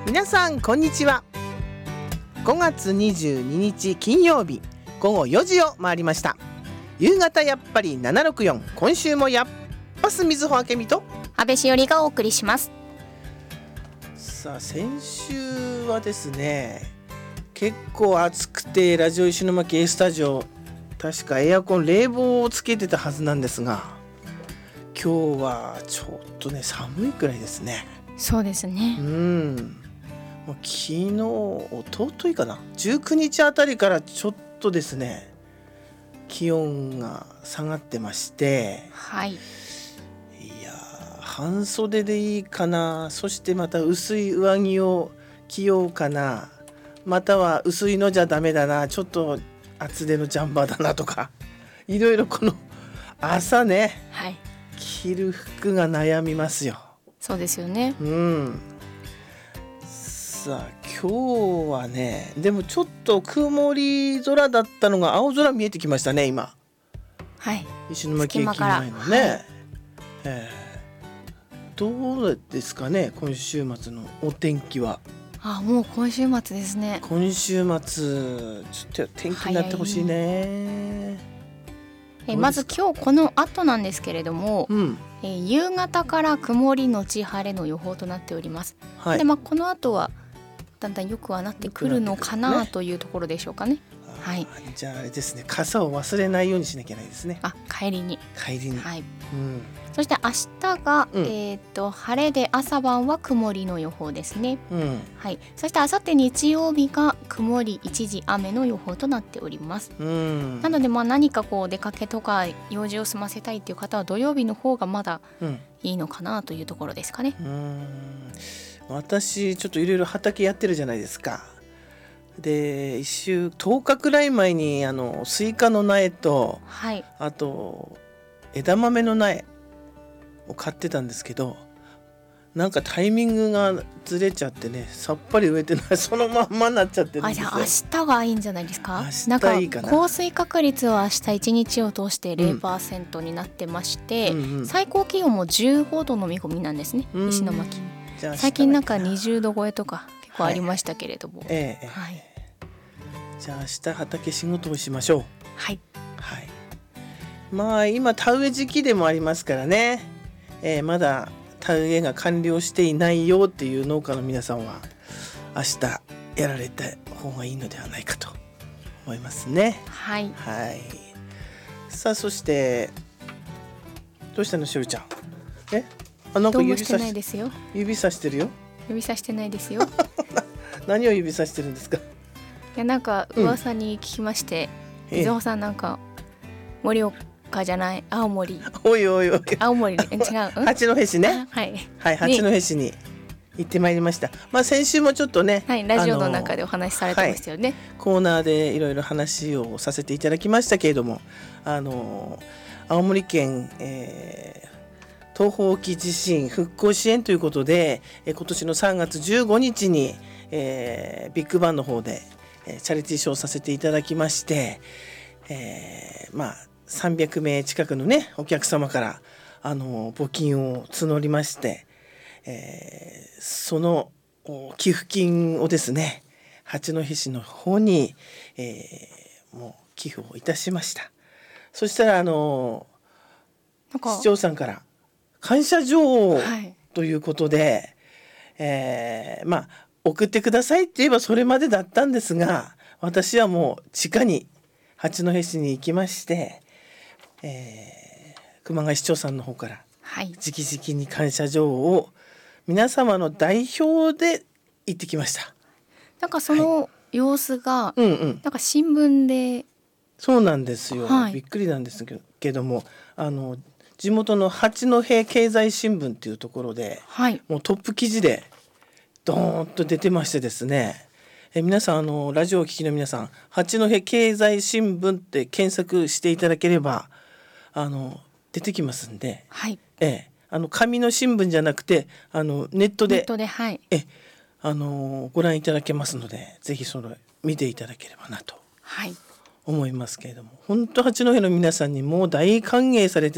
皆さんこんにちは。5月22日金曜日午後4時を回りました。夕方やっぱり764、今週もやっぱすみずほあけみと安倍しおりがお送りします。 さあ、先週はですね、結構暑くてラジオ石巻 A スタジオ確かエアコン冷房をつけてたはずなんですが、今日はちょっとね寒いくらいですね。 そうですね。 もう昨日一昨日かな、19日あたりからちょっとですね気温が下がってまして、 はい。 いや半袖でいいかな、そしてまた薄い上着を着ようかな、または薄いのじゃダメだな、ちょっと厚手のジャンバーだなとか、いろいろこの朝ね、 はい。 着る服が悩みますよ。 そうですよね。 さあ今日はね、でもちょっと曇り空だったのが青空見えてきましたね今。 はい。 石巻駅前のね、どうですかね今週末のお天気は。 もう今週末ですね。 今週末ちょっと天気になってほしいね。 まず今日この後なんですけれども、夕方から曇りのち晴れの予報となっております。 はい、 でこの後はだんだんよくはなってくるのかなというところでしょうかね。はい。 じゃああれですね、傘を忘れないようにしなきゃいけないですね。 帰りに。はい。そして明日が、晴れで朝晩は曇りの予報ですね。はい。そして明後日日曜日が曇り一時雨の予報となっております。なので何かこう出かけとか用事を済ませたいっていう方は土曜日の方がまだいいのかなというところですかね。 私ちょっといろいろ畑やってるじゃないですか。で10日くらい前にスイカの苗と、あと枝豆の苗を買ってたんですけど、なんかタイミングがずれちゃってね、さっぱり植えてない、そのまんまになっちゃってるんですよ。 じゃあ明日がいいんじゃないですか。 明日いいかな。 降水確率は明日1日を通して 0% になってまして、最高気温も15度の見込みなんですね、石巻。最近なんか20度超えとか結構ありましたけれども、じゃあ明日畑仕事をしましょう。 はい、 今田植え時期でもありますからね、まだ田植えが完了していないよっていう農家の皆さんは明日やられた方がいいのではないかと思いますね。さあ、そしてどうしたのしおりちゃん。なんか指さしてるよ。 指さしてないですよ。 何を指さしてるんですか。 なんか噂に聞きまして、伊沢さんなんか盛岡じゃない青森。 おい青森違う。 八戸市ね。八戸市に行ってまいりました。先週もちょっとね、 ラジオの中でお話しされてましたよね。 コーナーでいろいろ話をさせていただきましたけれども、青森県、東方沖地震復興支援ということで、今年の3月15日に、ビッグバンの方で、チャリティーショーをさせていただきまして、300名近くのねお客様から募金を募りまして、その寄付金をですね八戸市の方に、もう寄付をいたしました。そしたら市長さんから感謝状ということで、送ってくださいって言えばそれまでだったんですが、私はもう直に八戸市に行きまして、熊谷市長さんの方から直々に感謝状を皆様の代表で行ってきました。 なんかその様子が、なんか新聞で。 そうなんですよ、びっくりなんですけども、地元の八戸経済新聞っていうところで、もうトップ記事でドーンと出てましてですね、皆さんラジオをお聞きの皆さん、八戸経済新聞って検索していただければ出てきますんで、紙の新聞じゃなくてネットでご覧いただけますので、ぜひそれ見ていただければなと思いますけれども、本当八戸の皆さんにもう大歓迎されて